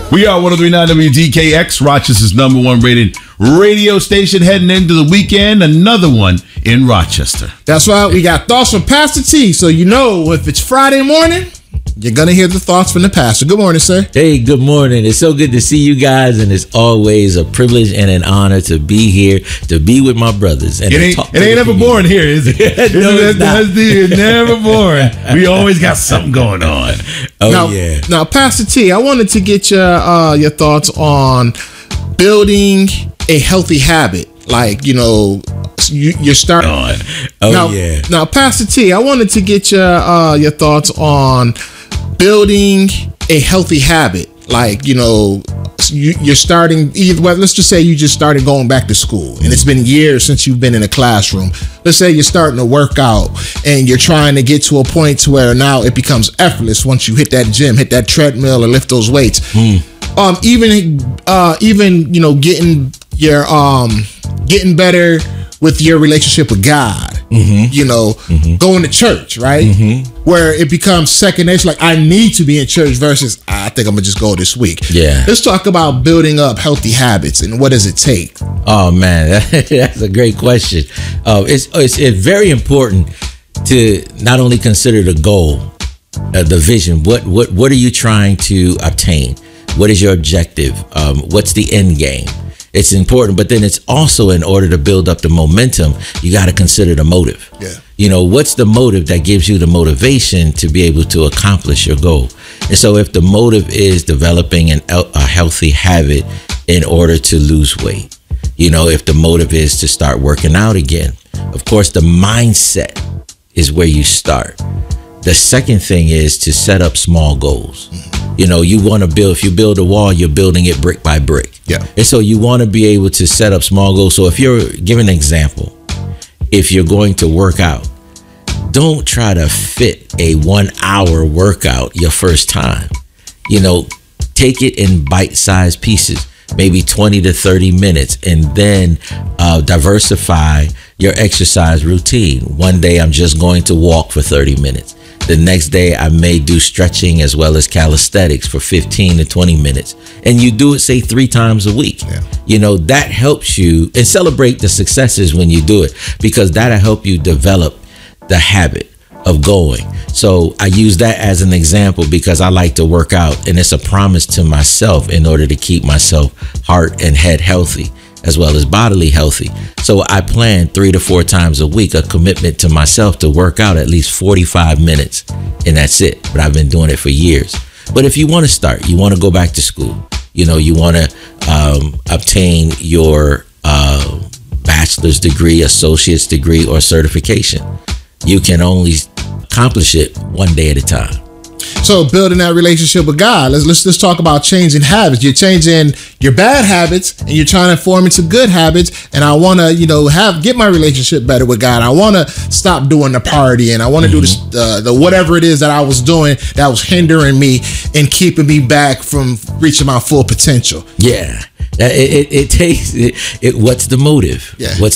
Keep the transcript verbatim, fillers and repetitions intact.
We are one oh three point nine W D K X, Rochester's number one rated radio station, heading into the weekend. Another one in Rochester. That's right. We got thoughts from Pastor T. So you know if it's Friday morning, you're going to hear the thoughts from the pastor. Good morning, sir. Hey, good morning. It's so good to see you guys, and it's always a privilege and an honor to be here, to be with my brothers. And it ain't, it ain't ever boring here, is it? No, it's not. It's never boring. We always got something going on. Oh, now, yeah. Now, Pastor T, I wanted to get your, uh, your thoughts on building a healthy habit. Like, you know, you, you're starting on. Oh, now, yeah. Now, Pastor T, I wanted to get your, uh, your thoughts on building a healthy habit. Like, you know, you, you're starting, either, well, let's just say you just started going back to school and it's been years since you've been in a classroom. Let's say you're starting to work out and you're trying to get to a point to where now it becomes effortless once you hit that gym, hit that treadmill or lift those weights. Mm. Um, even, uh, even, you know, getting your, um, getting better with your relationship with God, mm-hmm. you know, mm-hmm. going to church, right? Mm-hmm. Where it becomes second nature, like I need to be in church versus I think I'm gonna just go this week. Yeah. Let's talk about building up healthy habits and what does it take? Oh man, that's a great question. Uh, it's, it's it's very important to not only consider the goal, uh, the vision. What what what are you trying to obtain? What is your objective? Um, what's the end game? It's important, but then it's also in order to build up the momentum, you got to consider the motive. Yeah. You know, what's the motive that gives you the motivation to be able to accomplish your goal? And so if the motive is developing an, a healthy habit in order to lose weight, you know, if the motive is to start working out again, of course, the mindset is where you start. The second thing is to set up small goals. You know, you want to build, if you build a wall, you're building it brick by brick. Yeah. And so you want to be able to set up small goals. So if you're, give an example, if you're going to work out, don't try to fit a one hour workout your first time. You know, take it in bite-sized pieces, maybe twenty to thirty minutes, and then uh, diversify your exercise routine. One day I'm just going to walk for thirty minutes. The next day I may do stretching as well as calisthenics for fifteen to twenty minutes. And you do it, say, three times a week. Yeah. You know, that helps you, and celebrate the successes when you do it, because that'll help you develop the habit of going. So I use that as an example because I like to work out, and it's a promise to myself in order to keep myself heart and head healthy, as well as bodily healthy. So I plan three to four times a week, a commitment to myself to work out at least forty-five minutes, and that's it. But I've been doing it for years. But if you want to start, you want to go back to school, you know, you want to um, obtain your uh, bachelor's degree, associate's degree, or certification, you can only accomplish it one day at a time. So building that relationship with God, let's let's let's talk about changing habits. You're changing your bad habits and you're trying to form into good habits. And I want to, you know, have get my relationship better with God. I want to stop doing the partying. I want to mm-hmm. do this, uh, the whatever it is that I was doing that was hindering me and keeping me back from reaching my full potential. Yeah, it it, it takes it, it. What's the motive? Yeah. What's